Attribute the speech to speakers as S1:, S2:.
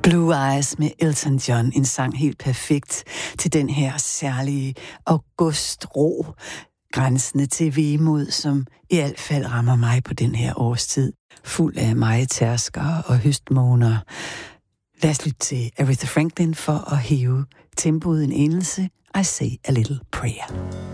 S1: Blue Eyes med Elton John, en sang helt perfekt til den her særlige augustro, grænsende til vemod, som i hvert fald rammer mig på den her årstid, fuld af mejetærskere og høstmåner. Lad os lytte til Aretha Franklin for at hæve tempoet en enelse. I say a little prayer.